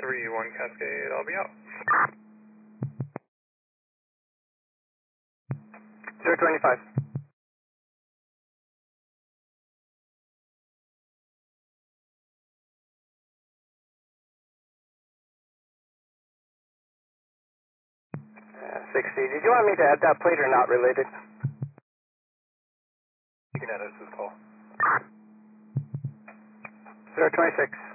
3-1 Cascade, I'll be out. 025. Uh, 60. Did you want me to add that plate or not related? You can edit this call. 026.